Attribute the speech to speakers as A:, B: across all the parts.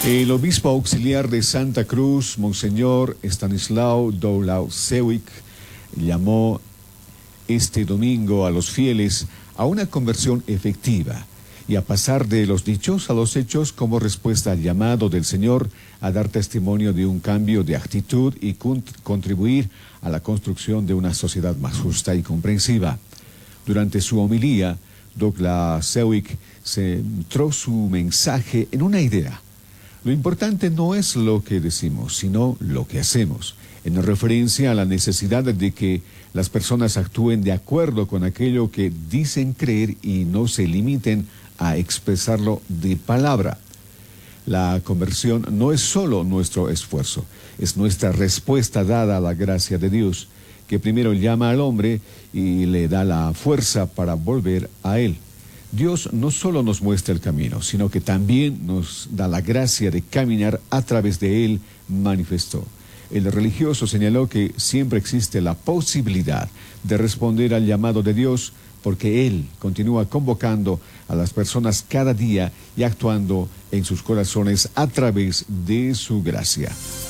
A: El obispo auxiliar de Santa Cruz, Monseñor Stanislao Doulausewic, llamó este domingo a los fieles a una conversión efectiva y a pasar de los dichos a los hechos como respuesta al llamado del Señor a dar testimonio de un cambio de actitud y contribuir a la construcción de una sociedad más justa y comprensiva. Durante su homilía, Doulausewic centró su mensaje en una idea. Lo importante no es lo que decimos, sino lo que hacemos, en referencia a la necesidad de que las personas actúen de acuerdo con aquello que dicen creer y no se limiten a expresarlo de palabra. La conversión no es solo nuestro esfuerzo, es nuestra respuesta dada a la gracia de Dios, que primero llama al hombre y le da la fuerza para volver a Él. Dios no solo nos muestra el camino, sino que también nos da la gracia de caminar a través de Él, manifestó. El religioso señaló que siempre existe la posibilidad de responder al llamado de Dios, porque Él continúa convocando a las personas cada día y actuando en sus corazones a través de su gracia.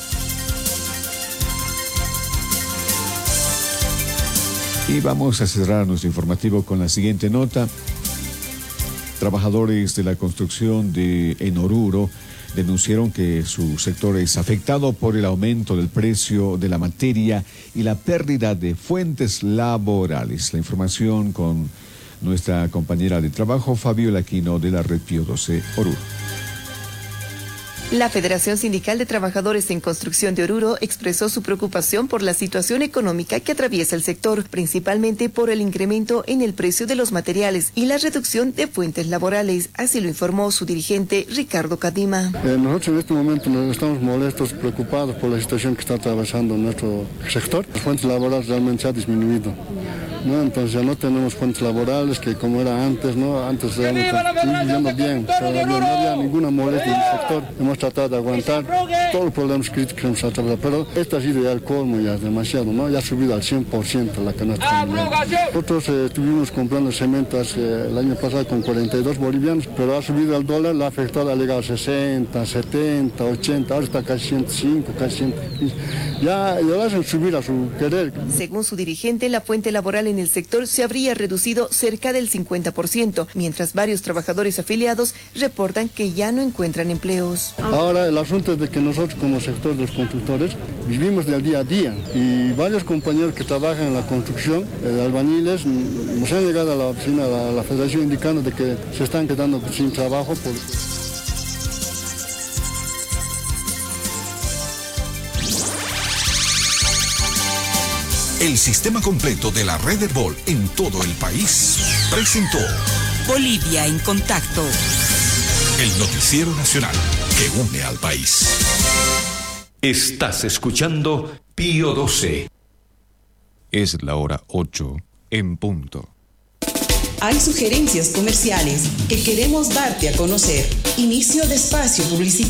A: Y vamos a cerrar nuestro informativo con la siguiente nota. Trabajadores de la construcción en Oruro denunciaron que su sector es afectado por el aumento del precio de la materia y la pérdida de fuentes laborales. La información con nuestra compañera de trabajo, Fabiola Aquino, de la Red Pío XII Oruro.
B: La Federación Sindical de Trabajadores en Construcción de Oruro expresó su preocupación por la situación económica que atraviesa el sector, principalmente por el incremento en el precio de los materiales y la reducción de fuentes laborales. Así lo informó su dirigente Ricardo Cadima.
C: Nosotros en este momento estamos molestos, preocupados por la situación que está atravesando nuestro sector. Las fuentes laborales realmente se han disminuido, ¿no? Entonces ya no tenemos fuentes laborales que como era antes, ¿no? Antes realmente viviendo bien, no había ninguna molestia en el sector. Hemos tratado de aguantar todos los problemas críticos que hemos atravesado, pero esto ha sido ya el colmo, ya es demasiado, ¿no? Ya ha subido al 100% la canasta familiar. Nosotros estuvimos comprando cemento el año pasado con 42 bolivianos, pero ha subido el dólar, la ha afectado, ha llegado a 60, 70, 80, ahora está casi 105, casi 115. Ya lo hacen subir a su querer.
B: Según su dirigente, la fuente laboral en el sector se habría reducido cerca del 50%, mientras varios trabajadores afiliados reportan que ya no encuentran empleos.
C: Ahora el asunto es de que nosotros como sector de los constructores vivimos del día a día y varios compañeros que trabajan en la construcción, albañiles, nos han llegado a la oficina, a la federación indicando de que se están quedando sin trabajo.
D: El sistema completo de la red Herbol en todo el país presentó
E: Bolivia en Contacto,
D: el noticiero nacional que une al país.
F: Estás escuchando Pío XII.
G: Es la hora 8 en punto.
E: Hay sugerencias comerciales que queremos darte a conocer. Inicio de espacio publicitario.